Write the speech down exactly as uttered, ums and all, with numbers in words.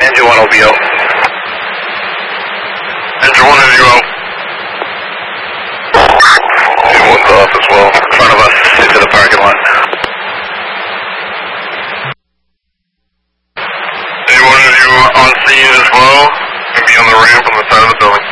Engine one will be out. Engine one is you out. Engine one's off as well. In front of us, into the parking lot. Engine one is you on scene as well. Gonna be on the ramp on the side of the building.